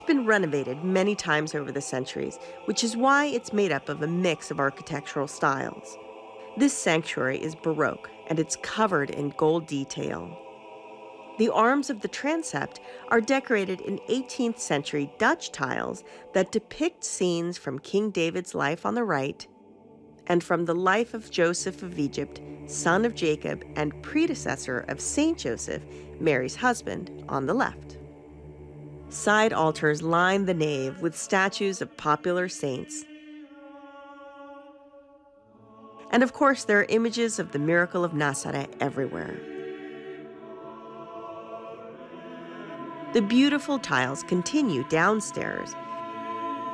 Been renovated many times over the centuries, which is why it's made up of a mix of architectural styles. This sanctuary is Baroque and it's covered in gold detail. The arms of the transept are decorated in 18th century Dutch tiles that depict scenes from King David's life on the right and from the life of Joseph of Egypt, son of Jacob and predecessor of Saint Joseph, Mary's husband, on the left. Side altars line the nave with statues of popular saints. And of course, there are images of the miracle of Nazareth everywhere. The beautiful tiles continue downstairs